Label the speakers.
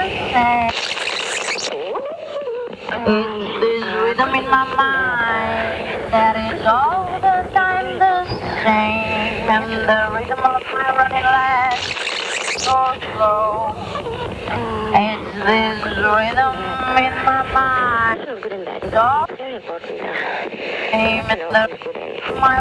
Speaker 1: same. It's this rhythm in my mind that is all the time the same. And the rhythm of my running legs so slow. It's this rhythm in my mind.
Speaker 2: Good and bad.
Speaker 1: It's all
Speaker 2: Very important.
Speaker 1: the same. And the my